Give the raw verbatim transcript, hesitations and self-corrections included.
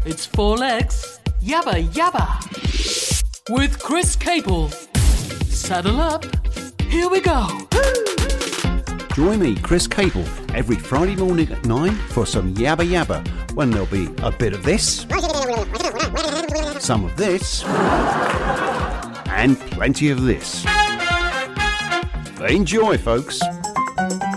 It's four legs, yabba yabba. With Chris Cable. Saddle up, here we go. Join me, Chris Cable, every Friday morning at nine for some yabba yabba, when there'll be a bit of this, some of this, and plenty of this. Enjoy, folks.